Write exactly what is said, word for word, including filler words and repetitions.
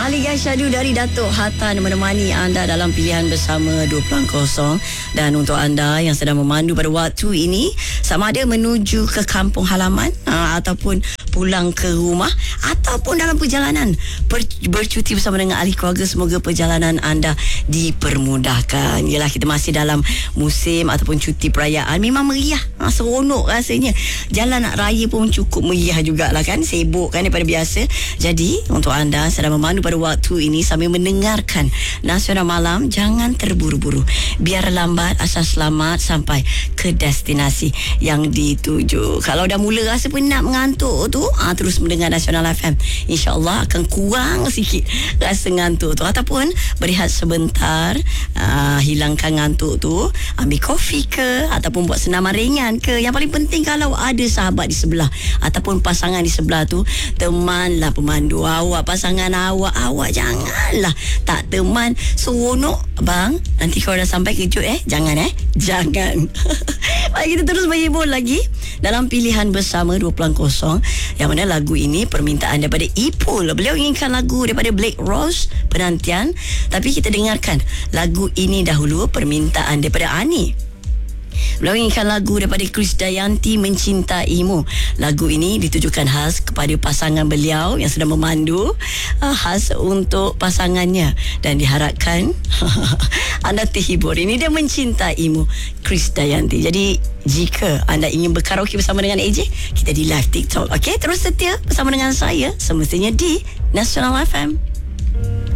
Maligan Syahdu dari Datuk Hatan menemani anda dalam pilihan bersama dua Pelang Kosong. Dan untuk anda yang sedang memandu pada waktu ini, sama ada menuju ke kampung halaman aa, ataupun pulang ke rumah ataupun dalam perjalanan per, bercuti bersama dengan ahli keluarga, semoga perjalanan anda dipermudahkan. Yalah, kita masih dalam musim ataupun cuti perayaan, memang meriah, ha, seronok rasanya. Jalan nak raya pun cukup meriah jugalah kan, sibuk kan daripada biasa. Jadi untuk anda sedang memandu pada waktu ini sambil mendengarkan Nasional Malam, jangan terburu-buru, biar lambat asal selamat sampai ke destinasi yang dituju. Kalau dah mula rasa penat mengantuk tu, ha, terus mendengar Nasional F M, InsyaAllah akan kurang sikit rasa ngantuk tu. Ataupun berehat sebentar, ha, hilangkan ngantuk tu, ambil kopi ke ataupun buat senaman ringan ke. Yang paling penting kalau ada sahabat di sebelah ataupun pasangan di sebelah tu, temanlah pemandu awak, pasangan awak. Awak janganlah tak teman. Seronok bang, nanti kalau dah sampai kejut eh, jangan eh jangan. Baik, kita terus berhibur lagi dalam pilihan bersama dua Pelang Kosong, yang mana lagu ini permintaan daripada Ipul. Beliau inginkan lagu daripada Black Rose, Penantian. Tapi kita dengarkan lagu ini dahulu, permintaan daripada Ani. Beliau inginkan lagu daripada Krisdayanti, Mencintaimu. Lagu ini ditujukan khas kepada pasangan beliau yang sedang memandu, khas untuk pasangannya, dan diharapkan anda terhibur. Ini dia Mencintaimu, Krisdayanti. Jadi jika anda ingin berkaraoke bersama dengan A J, kita di live TikTok. Okey, terus setia bersama dengan saya semestinya di Nasional F M.